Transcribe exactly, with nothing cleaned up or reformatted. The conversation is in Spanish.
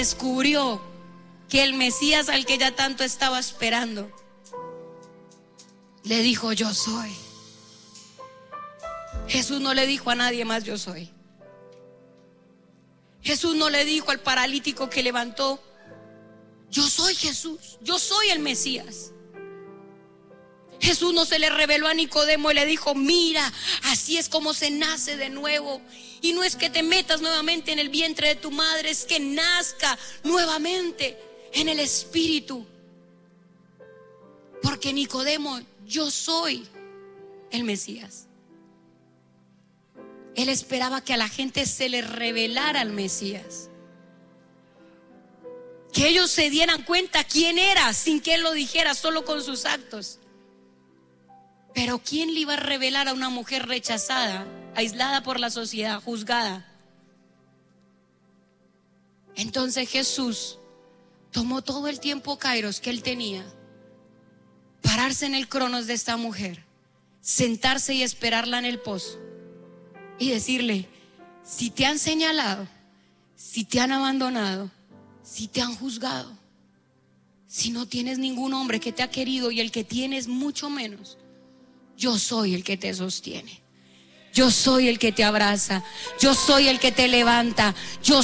descubrió que el Mesías al que ella tanto estaba esperando le dijo: yo soy. Jesús no le dijo a nadie más: yo soy. Jesús no le dijo al paralítico que levantó: yo soy Jesús, yo soy el Mesías. Jesús no se le reveló a Nicodemo y le dijo: mira, así es como se nace de nuevo. Y no es que te metas nuevamente en el vientre de tu madre, es que nazca nuevamente en el Espíritu. Porque Nicodemo, yo soy el Mesías. Él esperaba que a la gente se le revelara al Mesías, que ellos se dieran cuenta quién era sin que él lo dijera, solo con sus actos. Pero ¿quién le iba a revelar a una mujer rechazada, aislada por la sociedad, juzgada? Entonces Jesús tomó todo el tiempo kairos que él tenía, pararse en el cronos de esta mujer, sentarse y esperarla en el pozo y decirle: si te han señalado, si te han abandonado, si te han juzgado, si no tienes ningún hombre que te ha querido y el que tienes mucho menos, yo soy el que te sostiene, yo soy el que te abraza, yo soy el que te levanta, yo